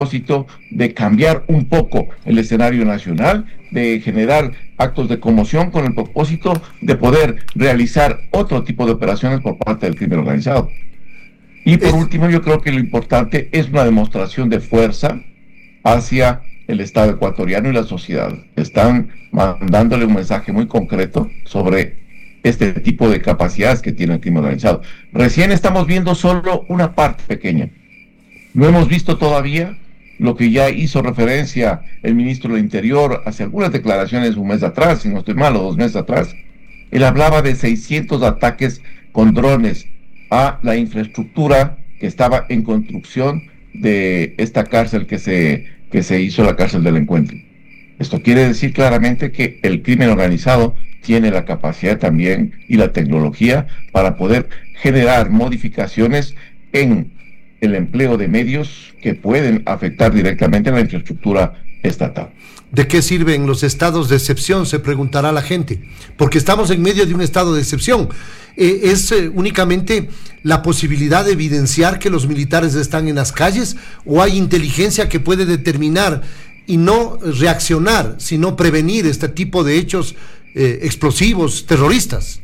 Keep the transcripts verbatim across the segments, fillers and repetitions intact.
propósito de cambiar un poco el escenario nacional, de generar actos de conmoción con el propósito de poder realizar otro tipo de operaciones por parte del crimen organizado. Y por último, yo creo que lo importante es una demostración de fuerza hacia el Estado ecuatoriano y la sociedad. Están mandándole un mensaje muy concreto sobre este tipo de capacidades que tiene el crimen organizado. Recién estamos viendo solo una parte pequeña. No hemos visto todavía lo que ya hizo referencia el ministro del Interior hace algunas declaraciones un mes atrás, si no estoy mal, o dos meses atrás. Él hablaba de seiscientos ataques con drones a la infraestructura que estaba en construcción de esta cárcel que se, que se hizo, la cárcel del Encuentro. Esto quiere decir claramente que el crimen organizado tiene la capacidad también y la tecnología para poder generar modificaciones en el empleo de medios que pueden afectar directamente a la infraestructura estatal. ¿De qué sirven los estados de excepción?, se preguntará la gente, porque estamos en medio de un estado de excepción. Eh, ¿Es eh, únicamente la posibilidad de evidenciar que los militares están en las calles, o hay inteligencia que puede determinar y no reaccionar, sino prevenir este tipo de hechos eh, explosivos, terroristas?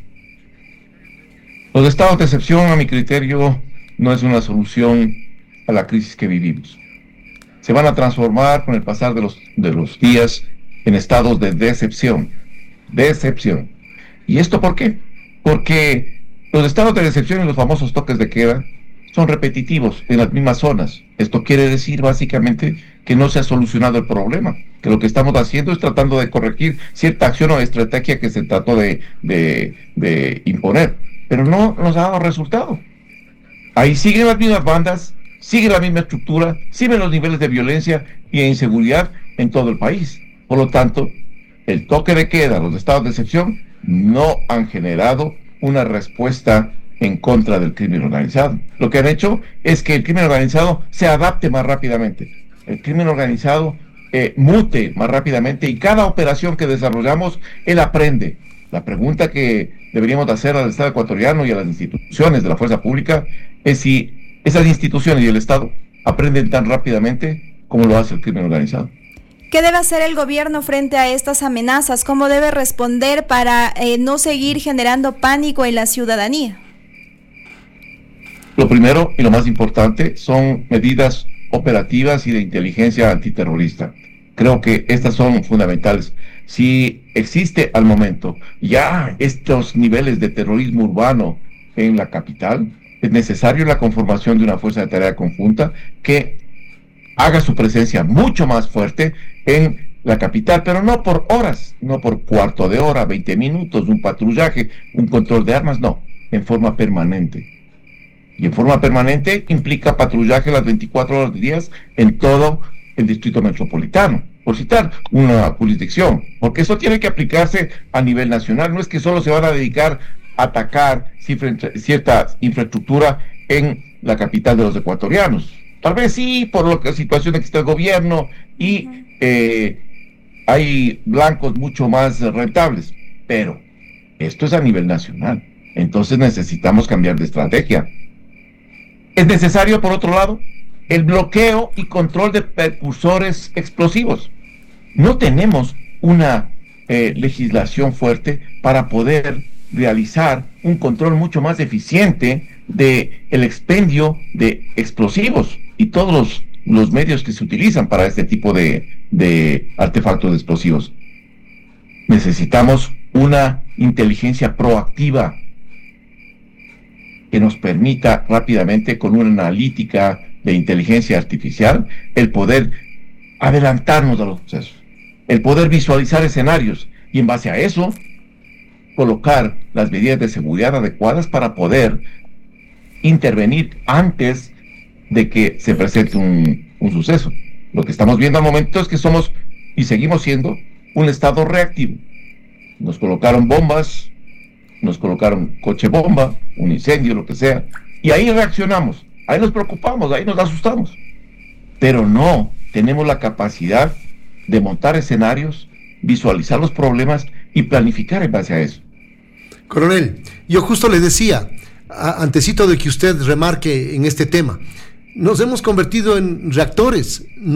Los estados de excepción, a mi criterio, no es una solución a la crisis que vivimos. Se van a transformar con el pasar de los, de los días en estados de decepción. Decepción. ¿Y esto por qué? Porque los estados de decepción y los famosos toques de queda son repetitivos en las mismas zonas. Esto quiere decir básicamente que no se ha solucionado el problema, que lo que estamos haciendo es tratando de corregir cierta acción o estrategia que se trató de, de, de imponer, pero no nos ha dado resultado. Ahí siguen las mismas bandas, sigue la misma estructura, siguen los niveles de violencia y de inseguridad en todo el país. Por lo tanto, el toque de queda, los estados de excepción, no han generado una respuesta en contra del crimen organizado. Lo que han hecho es que el crimen organizado se adapte más rápidamente, el crimen organizado eh, mute más rápidamente, y cada operación que desarrollamos, él aprende. La pregunta que deberíamos hacer al Estado ecuatoriano y a las instituciones de la fuerza pública es si esas instituciones y el Estado aprenden tan rápidamente como lo hace el crimen organizado. ¿Qué debe hacer el gobierno frente a estas amenazas? ¿Cómo debe responder para eh, no seguir generando pánico en la ciudadanía? Lo primero y lo más importante son medidas operativas y de inteligencia antiterrorista. Creo que estas son fundamentales. Si existe al momento ya estos niveles de terrorismo urbano en la capital, es necesario la conformación de una fuerza de tarea conjunta que haga su presencia mucho más fuerte en la capital, pero no por horas, no por cuarto de hora, veinte minutos, un patrullaje, un control de armas, no, en forma permanente. Y en forma permanente implica patrullaje las veinticuatro horas del día en todo el distrito metropolitano, por citar una jurisdicción, porque eso tiene que aplicarse a nivel nacional. No es que solo se van a dedicar a atacar cierta infraestructura en la capital de los ecuatorianos. Tal vez sí, por lo que la situación en que está el gobierno y eh, hay blancos mucho más rentables, pero esto es a nivel nacional. Entonces necesitamos cambiar de estrategia. Es necesario, por otro lado, el bloqueo y control de precursores explosivos. No tenemos una eh, legislación fuerte para poder realizar un control mucho más eficiente de el expendio de explosivos y todos los, los medios que se utilizan para este tipo de, de artefactos explosivos. Necesitamos una inteligencia proactiva que nos permita rápidamente, con una analítica de inteligencia artificial, el poder adelantarnos a los procesos, el poder visualizar escenarios y en base a eso colocar las medidas de seguridad adecuadas para poder intervenir antes de que se presente un, un suceso. Lo que estamos viendo al momento es que somos y seguimos siendo un estado reactivo. Nos colocaron bombas, nos colocaron coche bomba, un incendio, lo que sea, y ahí reaccionamos, ahí nos preocupamos, ahí nos asustamos, pero no tenemos la capacidad de montar escenarios, visualizar los problemas y planificar en base a eso. Coronel, yo justo le decía, a, antecito de que usted remarque en este tema, nos hemos convertido en reactores.